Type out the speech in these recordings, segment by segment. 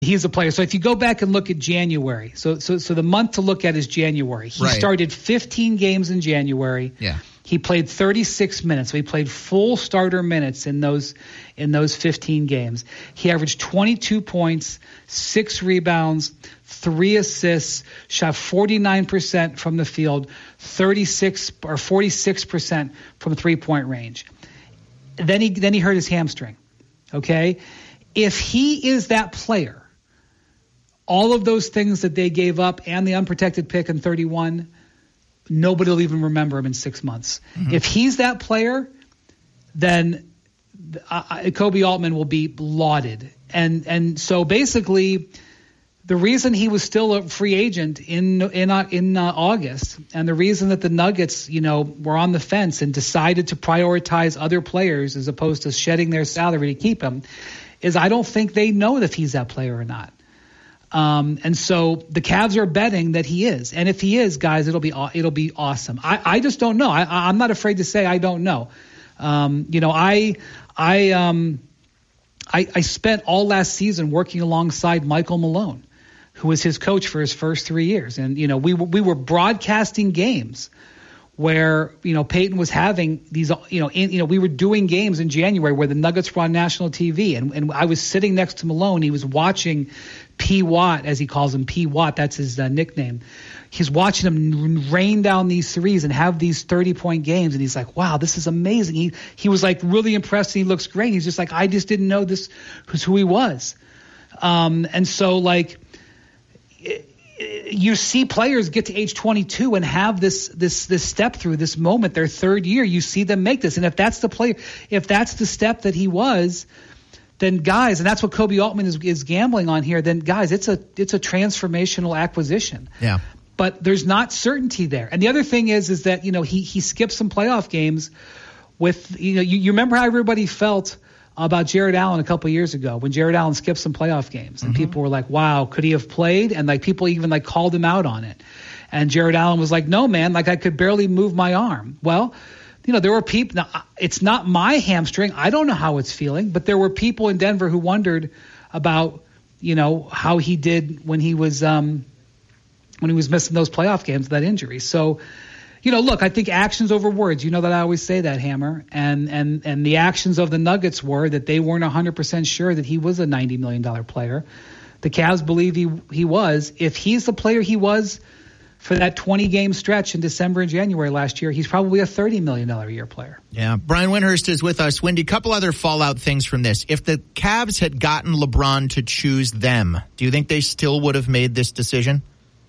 He's a player. So if you go back and look at January, so the month to look at is January. He started 15 games in January. Yeah. He played 36 minutes. So he played full starter minutes in those 15 games. He averaged 22 points, 6 rebounds, 3 assists, shot 49% from the field, 46% from 3-point range. Then he hurt his hamstring. Okay? If he is that player, all of those things that they gave up and the unprotected pick in 31, nobody will even remember him in 6 months. Mm-hmm. If he's that player, then Koby Altman will be lauded. And so basically, the reason he was still a free agent in August, and the reason that the Nuggets, were on the fence and decided to prioritize other players as opposed to shedding their salary to keep him, is I don't think they know if he's that player or not. And so the Cavs are betting that he is, and if he is, guys, it'll be awesome. I just don't know. I'm not afraid to say I don't know. I spent all last season working alongside Michael Malone, who was his coach for his first 3 years, and we were broadcasting games where Peyton was having these we were doing games in January where the Nuggets were on national TV, and I was sitting next to Malone. He was watching P. Watt, as he calls him, P. Watt, that's his nickname. He's watching him rain down these threes and have these 30-point games, and he's like, wow, this is amazing. He was like really impressed, and he looks great. He's just like, I just didn't know this was who he was. And so like you see players get to age 22 and have this step through this moment, their third year. You see them make this, and if that's the step that he was, then guys, and that's what Koby Altman is gambling on here. Then guys, it's a transformational acquisition. Yeah. But there's not certainty there. And the other thing is that he skipped some playoff games with you remember how everybody felt about Jared Allen a couple of years ago when Jared Allen skipped some playoff games, and people were like, wow, could he have played? And like people even like called him out on it. And Jared Allen was like, no, man, like I could barely move my arm. Well, there were people. Now, it's not my hamstring. I don't know how it's feeling, but there were people in Denver who wondered about, how he did when he was missing those playoff games, that injury. So, look, I think actions over words. You know that I always say that, Hammer. And the actions of the Nuggets were that they weren't 100% sure that he was a $90 million player. The Cavs believe he was. If he's the player he was for that 20-game stretch in December and January last year, he's probably a $30 million a year player. Yeah. Brian Windhorst is with us. Wendy, a couple other fallout things from this. If the Cavs had gotten LeBron to choose them, do you think they still would have made this decision?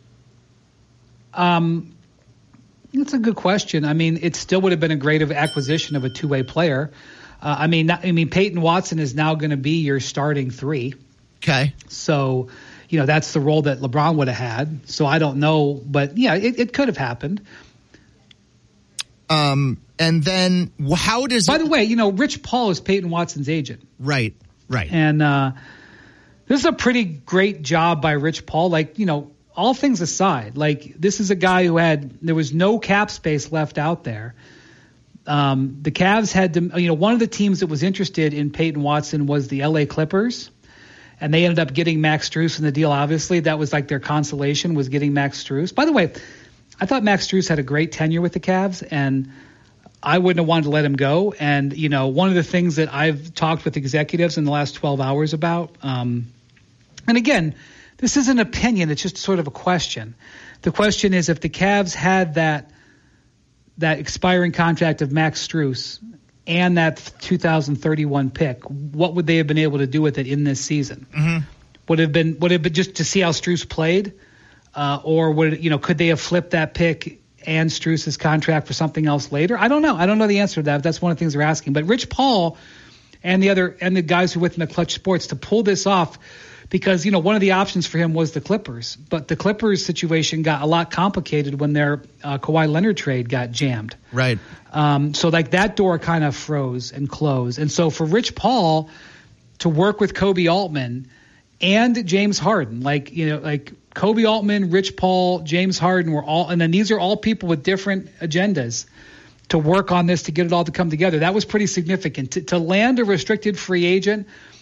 That's a good question. I mean, it still would have been a great acquisition of a two-way player. Peyton Watson is now going to be your starting 3. Okay. So, that's the role that LeBron would have had. So I don't know, but yeah, it could have happened. And then how does? By the way, Rich Paul is Peyton Watson's agent. Right. And this is a pretty great job by Rich Paul. Like, all things aside, like this is a guy who there was no cap space left out there. The Cavs had to, one of the teams that was interested in Peyton Watson was the LA Clippers, and they ended up getting Max Strus in the deal. Obviously, that was like their consolation, was getting Max Strus. By the way, I thought Max Strus had a great tenure with the Cavs, and I wouldn't have wanted to let him go. And, one of the things that I've talked with executives in the last 12 hours about, and again, this is an opinion. It's just sort of a question. The question is, if the Cavs had that expiring contract of Max Strus and that 2031 pick, what would they have been able to do with it in this season? Mm-hmm. Would it have been just to see how Strus played, or could they have flipped that pick and Strus's contract for something else later? I don't know. I don't know the answer to that. That's one of the things they're asking. But Rich Paul and the guys who were with him at Clutch Sports to pull this off. Because, one of the options for him was the Clippers. But the Clippers situation got a lot complicated when their Kawhi Leonard trade got jammed. Right. So, that door kind of froze and closed. And so for Rich Paul to work with Koby Altman and James Harden, Koby Altman, Rich Paul, James Harden were all – and then these are all people with different agendas to work on this to get it all to come together. That was pretty significant. To land a restricted free agent –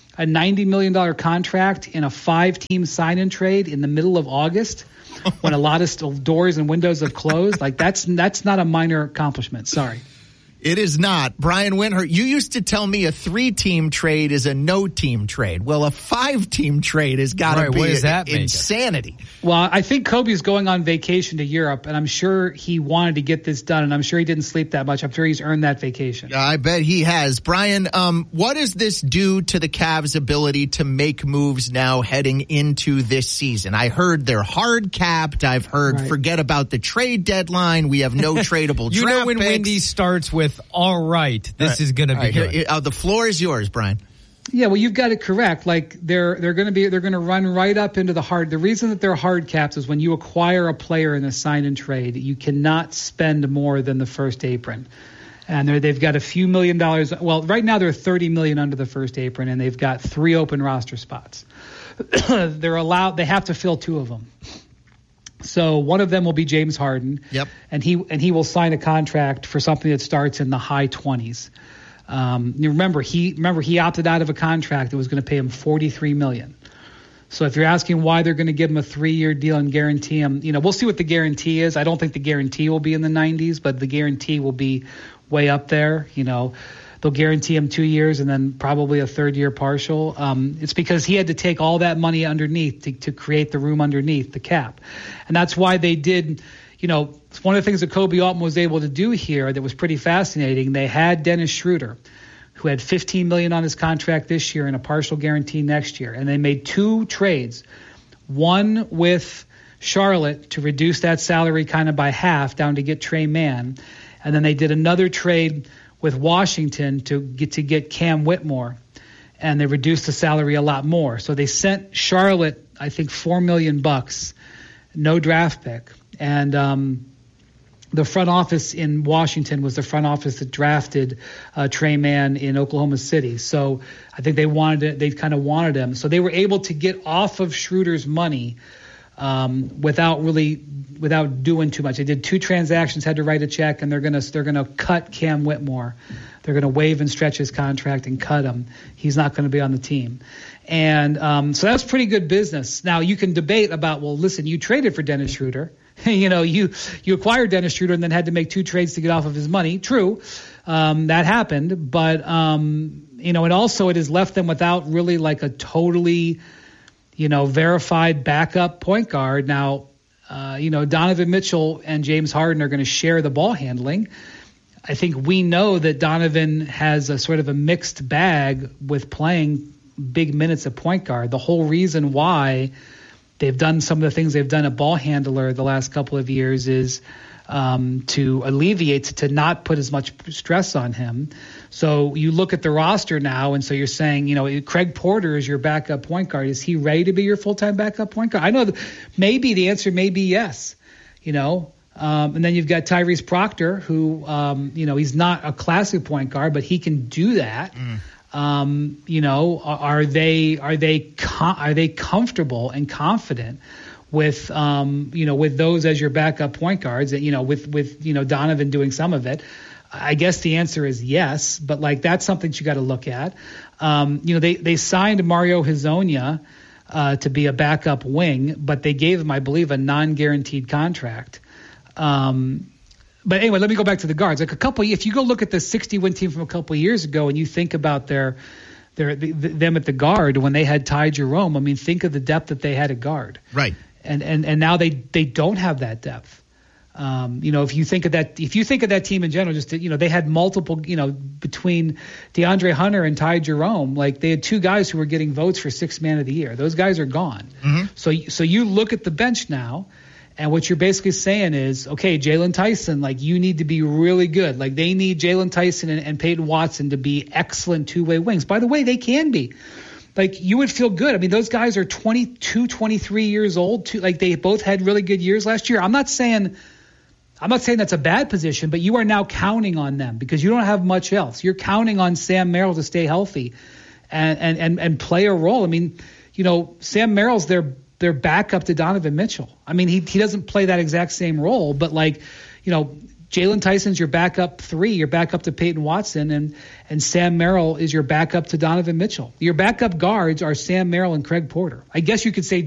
a $90 million contract in a 5-team sign-in trade in the middle of August when a lot of doors and windows have closed. Like that's not a minor accomplishment. Sorry. It is not. Brian Windhorst, you used to tell me a 3-team trade is a no-team trade. Well, a 5-team trade has got to be what does that insanity. Well, I think Kobe's going on vacation to Europe, and I'm sure he wanted to get this done, and I'm sure he didn't sleep that much. I'm sure he's earned that vacation. I bet he has. Brian, what does this do to the Cavs' ability to make moves now heading into this season? I heard they're hard capped. I've heard forget about the trade deadline. We have no tradable you draft know when picks. Wendy starts with, all right, this is going to be good. The floor is yours, Brian. Yeah, well, you've got it correct. Like they're going to run right up into the hard. The reason that they're hard caps is when you acquire a player in a sign and trade, you cannot spend more than the first apron. And they've got a few $1 million. Well, right now they're $30 million under the first apron, and they've got 3 open roster spots. They have to fill 2 of them. So one of them will be James Harden. Yep. And he will sign a contract for something that starts in the high 20s. You remember he opted out of a contract that was going to pay him $43 million. So if you're asking why they're going to give him a 3-year deal and guarantee him, we'll see what the guarantee is. I don't think the guarantee will be in the 90s, but the guarantee will be way up there. They'll guarantee him 2 years and then probably a 3rd year partial. It's because he had to take all that money underneath to create the room underneath the cap. And that's why they did, one of the things that Kobe Altman was able to do here that was pretty fascinating. They had Dennis Schroeder, who had $15 million on his contract this year and a partial guarantee next year. And they made 2 trades, one with Charlotte to reduce that salary kind of by half down to get Trey Mann. And then they did another trade with Washington to get Cam Whitmore, and they reduced the salary a lot more. So they sent Charlotte, I think, $4 million, no draft pick, and the front office in Washington was the front office that drafted Trey Mann in Oklahoma City. So I think they kind of wanted him. So they were able to get off of Schroeder's money without doing too much. They did 2 transactions, had to write a check, and they're gonna cut Cam Whitmore. They're gonna waive and stretch his contract and cut him. He's not going to be on the team, and so that's pretty good business. Now you can debate about, well, listen, you traded for Dennis Schroeder. You acquired Dennis Schroeder and then had to make 2 trades to get off of his money. True, that happened, but and also it has left them without really like a totally verified backup point guard. Now, Donovan Mitchell and James Harden are going to share the ball handling. I think we know that Donovan has a sort of a mixed bag with playing big minutes at point guard. The whole reason why they've done some of the things they've done at ball handler the last couple of years is to alleviate, to not put as much stress on him. So you look at the roster now, and so you're saying, Craig Porter is your backup point guard. Is he ready to be your full-time backup point guard? I know maybe the answer may be yes, and then you've got Tyrese Proctor, who, he's not a classic point guard, but he can do that. Are they comfortable and confident with with those as your backup point guards, with Donovan doing some of it? I guess the answer is yes, but that's something you got to look at. They signed Mario Hezonja to be a backup wing, but they gave him, I believe, a non-guaranteed contract. But anyway, let me go back to the guards. If you go look at the 60-win team from a couple of years ago, and you think about them at the guard when they had Ty Jerome, I mean, think of the depth that they had at guard. Right. And now they don't have that depth. If you think of that team in general, they had multiple, between DeAndre Hunter and Ty Jerome, they had 2 guys who were getting votes for 6th man of the year. Those guys are gone. Mm-hmm. So you look at the bench now, and what you're basically saying is, okay, Jalen Tyson, you need to be really good. They need Jalen Tyson and Peyton Watson to be excellent 2-way wings. By the way, they can be. You would feel good. I mean, those guys are 22, 23 years old. They both had really good years last year. I'm not saying that's a bad position, but you are now counting on them because you don't have much else. You're counting on Sam Merrill to stay healthy and play a role. I mean, Sam Merrill's their backup to Donovan Mitchell. I mean, he doesn't play that exact same role, but Jalen Tyson's your backup 3, your backup to Peyton Watson, and Sam Merrill is your backup to Donovan Mitchell. Your backup guards are Sam Merrill and Craig Porter. I guess you could say